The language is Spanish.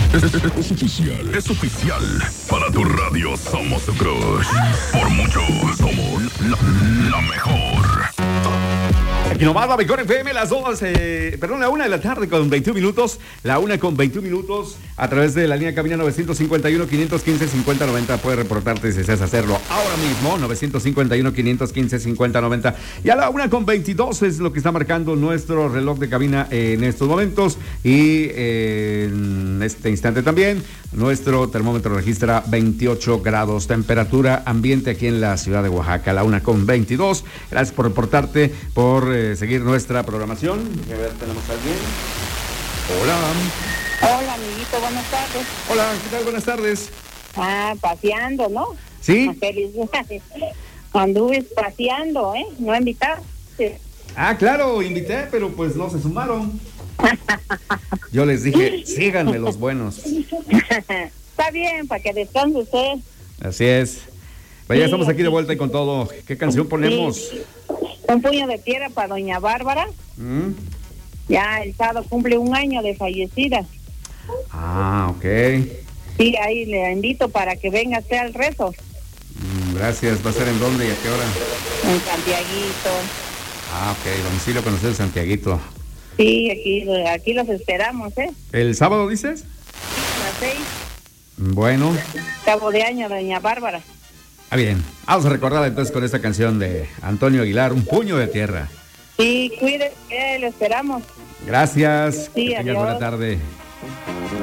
Es oficial. Para tu radio somos tu crush. Por mucho somos la mejor. Aquí nomás la mejor FM, la 1 de la tarde con 21 minutos. La 1 con 21 minutos. A través de la línea cabina 951-515-5090. Puedes reportarte si deseas hacerlo ahora mismo. 951-515-5090. Y a la 1 con 22 es lo que está marcando nuestro reloj de cabina en estos momentos. Y en este instante también, nuestro termómetro registra 28 grados. Temperatura ambiente aquí en la ciudad de Oaxaca. La 1 con 22. Gracias por reportarte, por seguir nuestra programación. A ver, tenemos a alguien. Hola. Hola, amiguito, buenas tardes. Hola, ¿qué tal? Buenas tardes. Paseando, ¿no? ¿Sí? Felicidades. Anduve paseando, no invitaste. Claro, invité, pero pues no se sumaron. Yo les dije, síganme los buenos. Está bien, para que descanse usted. Así es. Pues ya estamos aquí de vuelta y con todo. ¿Qué canción ponemos? Sí. Un puño de tierra para doña Bárbara. Ya el sábado cumple 1 año de fallecida. Ok. Sí, ahí le invito para que venga usted al rezo. Gracias. ¿Va a ser en dónde y a qué hora? En Santiaguito. Ok. Domicilio conocido en Santiaguito. Sí, aquí los esperamos, ¿El sábado dices? A las 6. Bueno. Cabo de año, doña Bárbara. Bien. Vamos a recordar entonces con esta canción de Antonio Aguilar, Un puño de tierra. Sí, cuídese, lo esperamos. Gracias. Sí, que tengas adiós. buena tarde.